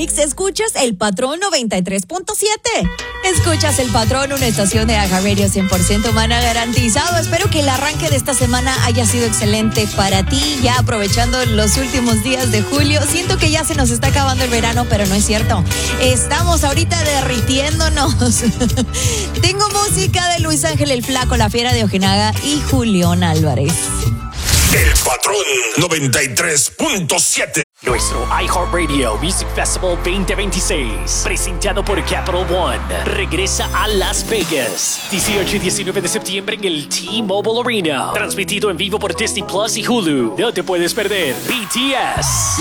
Phoenix, escuchas El Patrón 93.7. Escuchas El Patrón, una estación de iHeartRadio 100% humana garantizado. Espero que el arranque de esta semana haya sido excelente para ti. Ya aprovechando los últimos días de julio. Siento que ya se nos está acabando el verano, pero no es cierto. Estamos ahorita derritiéndonos. Tengo música de Luis Ángel el Flaco, La Fiera de Ojinaga y Julián Álvarez. El Patrón 93.7. Nuestro iHeartRadio Music Festival 2026, presentado por Capital One, regresa a Las Vegas. 18 y 19 de septiembre en el T-Mobile Arena. Transmitido en vivo por Disney Plus y Hulu. No te puedes perder BTS,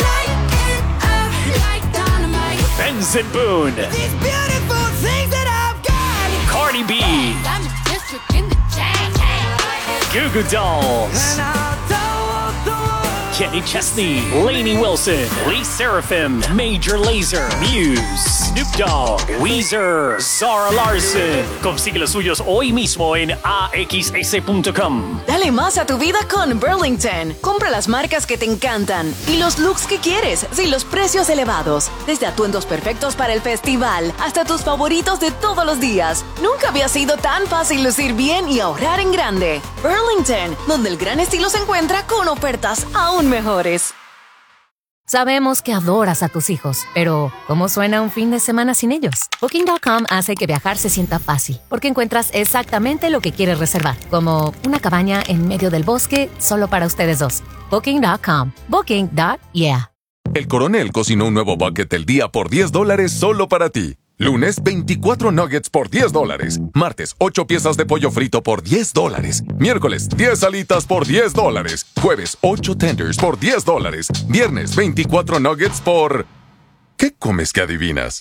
Benson Boone, Cardi B, Goo Goo Dolls, Kenny Chesney, Lainey Wilson, Lee Seraphim, Major Lazer, Muse, Snoop Dogg, Weezer, Zara Larsson. Consigue los suyos hoy mismo en axs.com. Dale más a tu vida con Burlington. Compra las marcas que te encantan y los looks que quieres sin los precios elevados. Desde atuendos perfectos para el festival hasta tus favoritos de todos los días. Nunca había sido tan fácil lucir bien y ahorrar en grande. Burlington, donde el gran estilo se encuentra con ofertas aún mejores. Sabemos que adoras a tus hijos, pero ¿cómo suena un fin de semana sin ellos? Booking.com hace que viajar se sienta fácil, porque encuentras exactamente lo que quieres reservar, como una cabaña en medio del bosque solo para ustedes dos. Booking.com. Booking.yeah. El Coronel cocinó un nuevo bucket del día por $10 solo para ti. Lunes, 24 nuggets por $10. Martes, 8 piezas de pollo frito por $10. Miércoles, 10 alitas por $10. Jueves, 8 tenders por $10. Viernes, 24 nuggets por... ¿Qué comes que adivinas?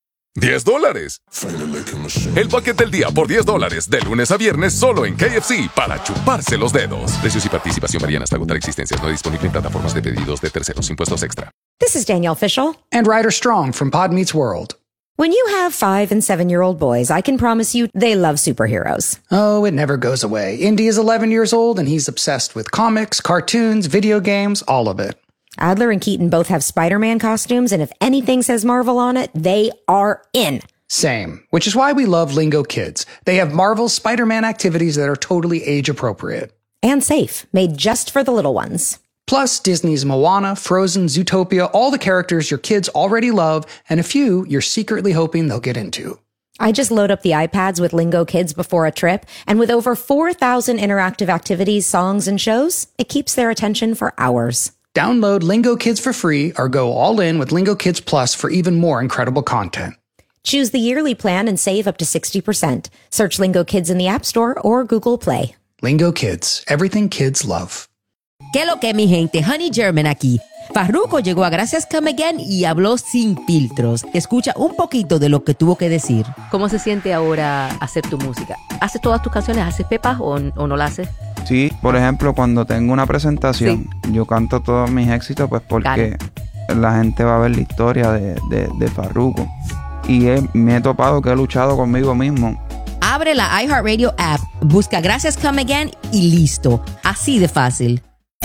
$10. El bucket del día por $10. De lunes a viernes solo en KFC para chuparse los dedos. Precios y participación varían hasta agotar existencias. No disponible en plataformas de pedidos de terceros. Impuestos extra. This is Danielle Fishel. And Ryder Strong from Pod Meets World. When you have 5- and 7-year-old boys, I can promise you they love superheroes. Oh, it never goes away. Indy is 11 years old and he's obsessed with comics, cartoons, video games, all of it. Adler and Keaton both have Spider-Man costumes, and if anything says Marvel on it, they are in. Same, which is why we love Lingo Kids. They have Marvel's Spider-Man activities that are totally age-appropriate. And safe, made just for the little ones. Plus, Disney's Moana, Frozen, Zootopia, all the characters your kids already love, and a few you're secretly hoping they'll get into. I just load up the iPads with Lingo Kids before a trip, and with over 4,000 interactive activities, songs, and shows, it keeps their attention for hours. Download Lingo Kids for free or go all in with Lingo Kids Plus for even more incredible content. Choose the yearly plan and save up to 60%. Search Lingo Kids in the App Store or Google Play. Lingo Kids, everything kids love. ¿Qué lo que, mi gente? Honey German aquí. Farruko llegó a Gracias Come Again y habló sin filtros. Escucha un poquito de lo que tuvo que decir. ¿Cómo se siente ahora hacer tu música? ¿Haces todas tus canciones? ¿Haces pepas o no la haces? Sí, por ejemplo, cuando tengo una presentación, yo canto todos mis éxitos pues porque la gente va a ver la historia de Farruko. Y me he topado que he luchado conmigo mismo. Abre la iHeartRadio app, busca Gracias Come Again y listo. Así de fácil.